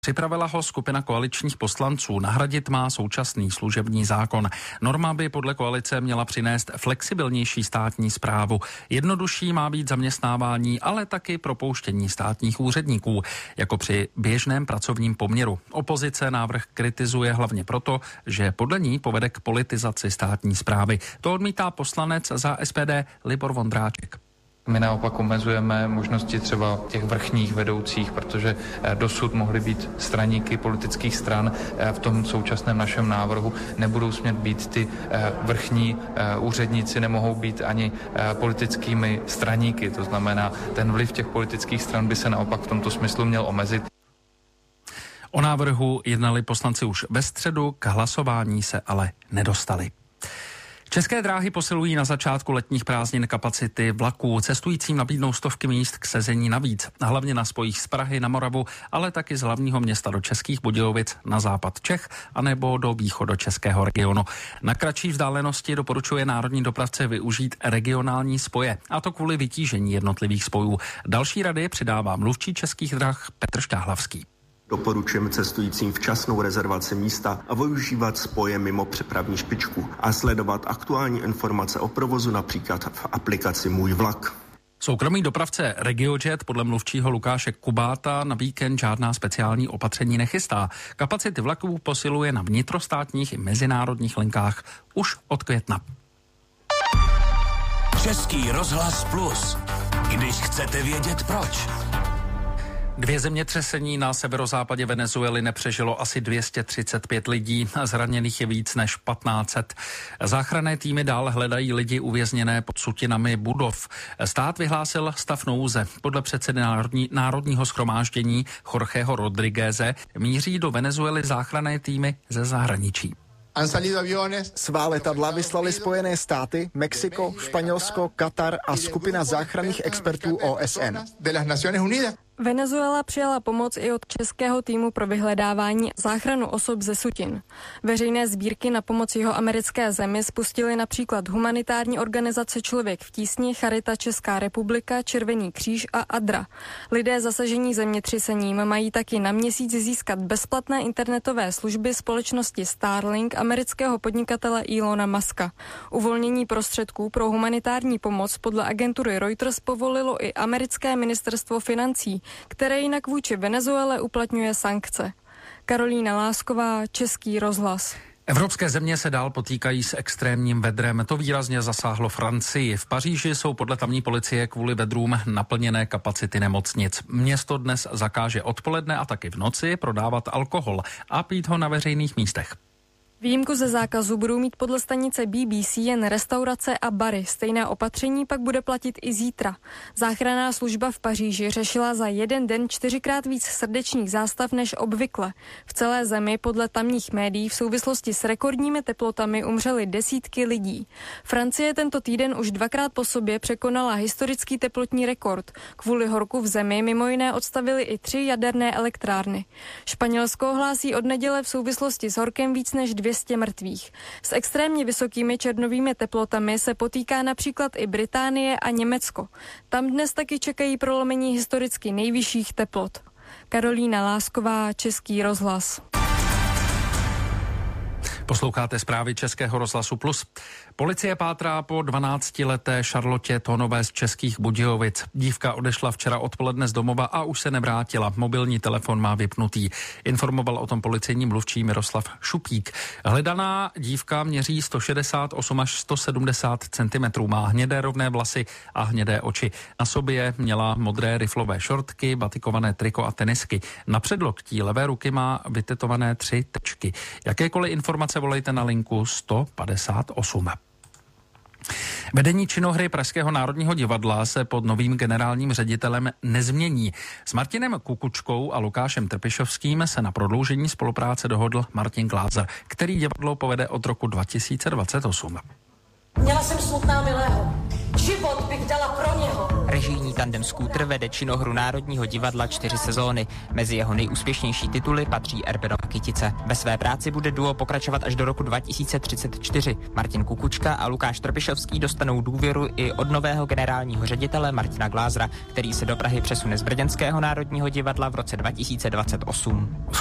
Připravila ho skupina koaličních poslanců. Nahradit má současný služební zákon. Norma by podle koalice měla přinést flexibilnější státní správu. Jednodušší má být zaměstnávání, ale taky propouštění státních úředníků, jako při běžném pracovním poměru. Opozice návrh kritizuje hlavně proto, že podle ní povede k politizaci státní správy. To odmítá poslanec za SPD Libor Vondráček. My naopak omezujeme možnosti třeba těch vrchních vedoucích, protože dosud mohly být straníky politických stran. V tom současném našem návrhu nebudou smět být ty vrchní úředníci, nemohou být ani politickými straníky. To znamená, ten vliv těch politických stran by se naopak v tomto smyslu měl omezit. O návrhu jednali poslanci už ve středu, k hlasování se ale nedostali. České dráhy posilují na začátku letních prázdnin kapacity vlaků. Cestujícím nabídnou stovky míst k sezení navíc. Hlavně na spojích z Prahy na Moravu, ale taky z hlavního města do Českých Budějovic na západ Čech anebo do východočeského regionu. Na kratší vzdálenosti doporučuje národní dopravce využít regionální spoje, a to kvůli vytížení jednotlivých spojů. Další rady přidává mluvčí Českých drah Petr Štáhlavský. Doporučujeme cestujícím včasnou rezervaci místa a využívat spoje mimo přepravní špičku a sledovat aktuální informace o provozu například v aplikaci Můj vlak. Soukromý dopravce RegioJet podle mluvčího Lukáše Kubáta na víkend žádná speciální opatření nechystá. Kapacity vlaků posiluje na vnitrostátních i mezinárodních linkách už od května. Český rozhlas Plus. Když chcete vědět proč. 2 zemětřesení na severozápadě Venezuely nepřežilo asi 235 lidí, zraněných je víc než 1500. Záchranné týmy dál hledají lidi uvězněné pod sutinami budov. Stát vyhlásil stav nouze. Podle předsedy Národního shromáždění Jorgeho Rodrigueze míří do Venezuely záchranné týmy ze zahraničí. Svá letadla vyslali Spojené státy, Mexiko, Španělsko, Katar a skupina záchranných expertů OSN. Venezuela přijala pomoc i od českého týmu pro vyhledávání a záchranu osob ze sutin. Veřejné sbírky na pomoc jihoamerické zemi spustily například humanitární organizace Člověk v tísni, Charita Česká republika, Červený kříž a ADRA. Lidé zasažení zemětřesením mají taky na měsíc získat bezplatné internetové služby společnosti Starlink amerického podnikatele Elona Muska. Uvolnění prostředků pro humanitární pomoc podle agentury Reuters povolilo i americké ministerstvo financí, které jinak vůči Venezuele uplatňuje sankce. Karolína Lásková, Český rozhlas. Evropské země se dál potýkají s extrémním vedrem. To výrazně zasáhlo Francii. V Paříži jsou podle tamní policie kvůli vedrům naplněné kapacity nemocnic. Město dnes zakáže odpoledne a taky v noci prodávat alkohol a pít ho na veřejných místech. Výjimku ze zákazu budou mít podle stanice BBC jen restaurace a bary. Stejné opatření pak bude platit i zítra. Záchranná služba v Paříži řešila za jeden den 4krát víc srdečních zástav než obvykle. V celé zemi podle tamních médií v souvislosti s rekordními teplotami umřely desítky lidí. Francie tento týden už 2krát po sobě překonala historický teplotní rekord. Kvůli horku v zemi mimo jiné odstavili i 3 jaderné elektrárny. Španělsko hlásí od neděle v souvislosti s horkem víc než 200 mrtvých. S extrémně vysokými červnovými teplotami se potýká například i Británie a Německo. Tam dnes taky čekají prolomení historicky nejvyšších teplot. Karolína Lásková, Český rozhlas. Posloucháte zprávy Českého rozhlasu Plus. Policie pátrá po 12leté Šarlotě Tonové z Českých Budějovic. Dívka odešla včera odpoledne z domova a už se nevrátila. Mobilní telefon má vypnutý. Informoval o tom policejní mluvčí Miroslav Šupík. Hledaná dívka měří 168 až 170 cm. Má hnědé rovné vlasy a hnědé oči. Na sobě měla modré riflové šortky, batikované triko a tenisky. Na předloktí levé ruky má vytetované 3 tečky. Jakékoliv informace volejte na linku 158. Vedení činohry Pražského národního divadla se pod novým generálním ředitelem nezmění. S Martinem Kukučkou a Lukášem Trpišovským se na prodloužení spolupráce dohodl Martin Glázer, který divadlo povede od roku 2028. Měla jsem smutná milého. Život bych dala pro něho. Režijní tandem Scooter vede činohru Národního divadla 4 sezóny. Mezi jeho nejúspěšnější tituly patří Erbenova Kytice. Ve své práci bude duo pokračovat až do roku 2034. Martin Kukučka a Lukáš Trpišovský dostanou důvěru i od nového generálního ředitele Martina Glázera, který se do Prahy přesune z brněnského Národního divadla v roce 2028.